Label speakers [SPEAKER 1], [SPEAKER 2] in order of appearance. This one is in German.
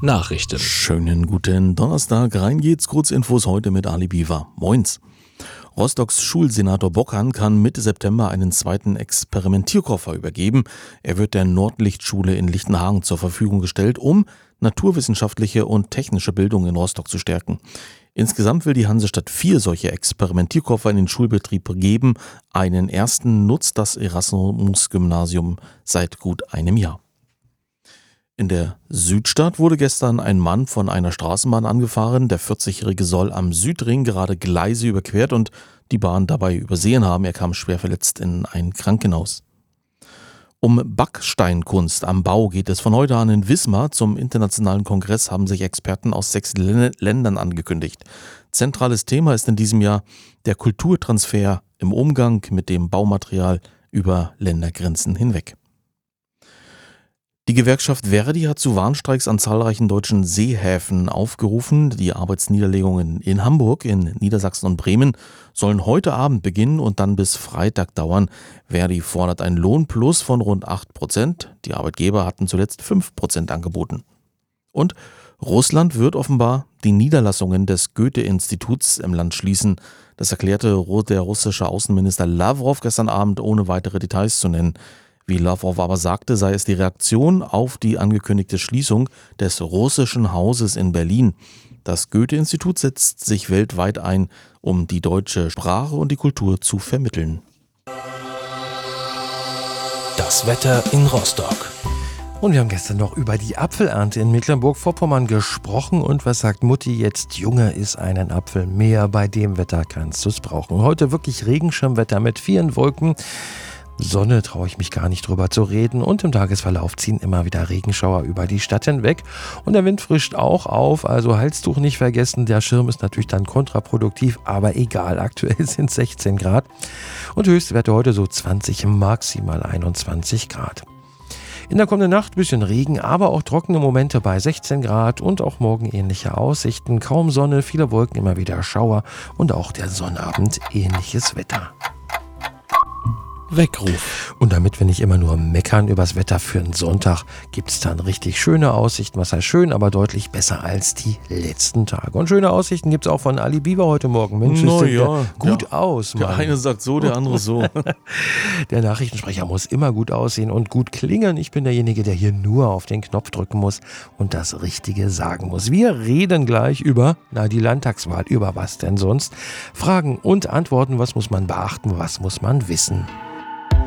[SPEAKER 1] Nachrichten.
[SPEAKER 2] Schönen guten Donnerstag. Rein geht's. Kurzinfos heute mit Ali Biwa. Moins. Rostocks Schulsenator Bockan kann Mitte September einen zweiten Experimentierkoffer übergeben. Er wird der Nordlichtschule in Lichtenhagen zur Verfügung gestellt, um naturwissenschaftliche und technische Bildung in Rostock zu stärken. Insgesamt will die Hansestadt 4 solche Experimentierkoffer in den Schulbetrieb geben. Einen ersten nutzt das Erasmus-Gymnasium seit gut einem Jahr. In der Südstadt wurde gestern ein Mann von einer Straßenbahn angefahren. Der 40-Jährige soll am Südring gerade Gleise überquert und die Bahn dabei übersehen haben. Er kam schwer verletzt in ein Krankenhaus. Um Backsteinkunst am Bau geht es von heute an in Wismar. Zum internationalen Kongress haben sich Experten aus 6 Ländern angekündigt. Zentrales Thema ist in diesem Jahr der Kulturtransfer im Umgang mit dem Baumaterial über Ländergrenzen hinweg. Die Gewerkschaft ver.di hat zu Warnstreiks an zahlreichen deutschen Seehäfen aufgerufen. Die Arbeitsniederlegungen in Hamburg, in Niedersachsen und Bremen sollen heute Abend beginnen und dann bis Freitag dauern. ver.di fordert einen Lohnplus von rund 8%. Die Arbeitgeber hatten zuletzt 5% angeboten. Und Russland wird offenbar die Niederlassungen des Goethe-Instituts im Land schließen. Das erklärte der russische Außenminister Lavrov gestern Abend, ohne weitere Details zu nennen. Wie Lavrov aber sagte, sei es die Reaktion auf die angekündigte Schließung des russischen Hauses in Berlin. Das Goethe-Institut setzt sich weltweit ein, um die deutsche Sprache und die Kultur zu vermitteln.
[SPEAKER 1] Das Wetter in Rostock.
[SPEAKER 3] Und wir haben gestern noch über die Apfelernte in Mecklenburg-Vorpommern gesprochen. Und was sagt Mutti jetzt? Junge, iss einen Apfel mehr. Bei dem Wetter kannst du es brauchen. Heute wirklich Regenschirmwetter mit vielen Wolken. Sonne traue ich mich gar nicht drüber zu reden und im Tagesverlauf ziehen immer wieder Regenschauer über die Stadt hinweg und der Wind frischt auch auf, also Halstuch nicht vergessen, der Schirm ist natürlich dann kontraproduktiv, aber egal, aktuell sind 16 Grad und Höchstwerte heute so 20, maximal 21 Grad. In der kommenden Nacht ein bisschen Regen, aber auch trockene Momente bei 16 Grad und auch morgen ähnliche Aussichten, kaum Sonne, viele Wolken, immer wieder Schauer und auch der Sonnabend ähnliches Wetter.
[SPEAKER 1] Weckruf.
[SPEAKER 3] Und damit wir nicht immer nur meckern übers Wetter für einen Sonntag, gibt es dann richtig schöne Aussichten. Was heißt schön, aber deutlich besser als die letzten Tage. Und schöne Aussichten gibt es auch von Ali Biwa heute Morgen. Mensch, das sieht ja gut aus. Mann.
[SPEAKER 2] Der eine sagt so, der andere so.
[SPEAKER 3] Der Nachrichtensprecher muss immer gut aussehen und gut klingen. Ich bin derjenige, der hier nur auf den Knopf drücken muss und das Richtige sagen muss. Wir reden gleich über die Landtagswahl. Über was denn sonst? Fragen und Antworten, was muss man beachten, was muss man wissen?